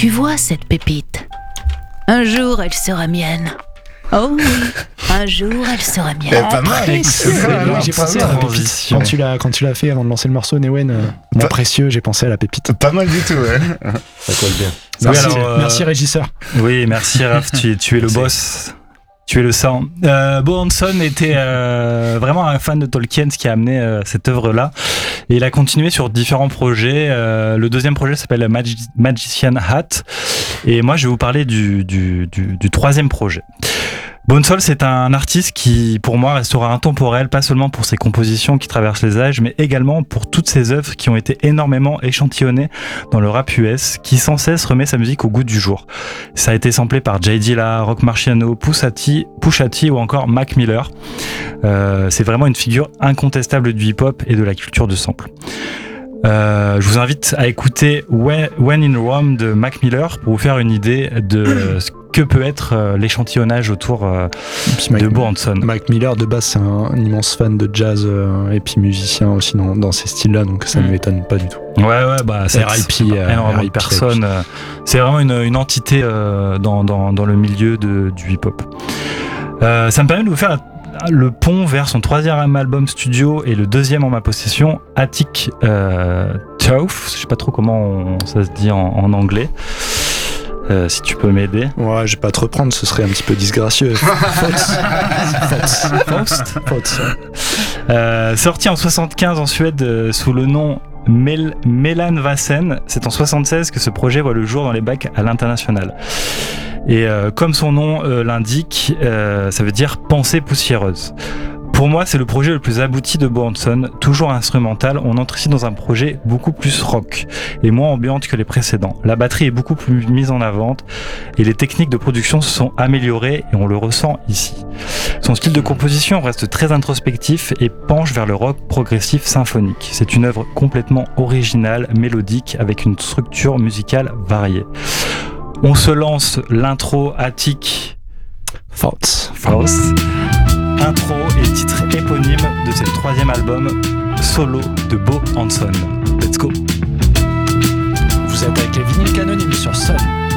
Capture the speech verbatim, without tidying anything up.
Tu vois cette pépite ? Un jour, elle sera mienne. Oh oui, un jour, elle sera mienne. Eh, pas mal, excellent. J'ai pensé à la pépite. Quand tu l'as, quand tu l'as fait avant de lancer le morceau, Newen, euh, mon Pas- précieux, j'ai pensé à la pépite. Pas mal du tout, ouais. Ça colle bien. Merci, Oui, alors, euh, merci régisseur. Oui, merci Raph, tu, es- tu es le boss. Tu es le sang. Euh, Bo Hansson était euh, vraiment un fan de Tolkien, ce qui a amené euh, cette œuvre-là. Et il a continué sur différents projets. Euh, le deuxième projet s'appelle Magi- Magician Hat. Et moi, je vais vous parler du, du, du, du troisième projet. Bo Hansson, c'est un artiste qui, pour moi, restera intemporel, pas seulement pour ses compositions qui traversent les âges, mais également pour toutes ses œuvres qui ont été énormément échantillonnées dans le rap U S, qui sans cesse remet sa musique au goût du jour. Ça a été samplé par Jay Dilla, Rock Marciano, Pusha T, Pusha T ou encore Mac Miller. Euh, c'est vraiment une figure incontestable du hip-hop et de la culture du sample. Euh, je vous invite à écouter When, When in Rome de Mac Miller pour vous faire une idée de ce que peut être euh, l'échantillonnage autour euh, Puis de Mike, Bo Hansson. Mac Miller, de base, c'est un, un immense fan de jazz euh, et puis musicien aussi dans, dans ces styles-là, donc ça ne Mm. m'étonne pas du tout. Ouais, ouais, bah, c'est R I P, euh, énormément R I de P, personnes. euh, C'est vraiment une, une entité euh, dans, dans, dans le milieu de, du hip-hop. Euh, ça me permet de vous faire le pont vers son troisième album studio et le deuxième en ma possession, Attic euh, Toughs. Je sais pas trop comment on- ça se dit en, en anglais. Euh, si tu peux m'aider. Ouais, je vais pas te reprendre, ce serait un petit peu disgracieux. Faust. Faust. Faust. Faust, ouais. Euh, sorti en soixante-quinze en Suède euh, sous le nom Mel- Melanvasen, c'est en soixante-seize que ce projet voit le jour dans les bacs à l'international. Et euh, comme son nom euh, l'indique, euh, ça veut dire pensée poussiéreuse. Pour moi, c'est le projet le plus abouti de Bo Hansson, toujours instrumental. On entre ici dans un projet beaucoup plus rock et moins ambiante que les précédents. La batterie est beaucoup plus mise en avant et les techniques de production se sont améliorées et on le ressent ici. Son style de composition reste très introspectif et penche vers le rock progressif symphonique. C'est une œuvre complètement originale, mélodique, avec une structure musicale variée. On se lance l'intro Attic Faust. Faust. Intro et titre éponyme de ce troisième album solo de Bo Hansson. Let's go. Vous êtes avec les vinyles canoniques sur Sun.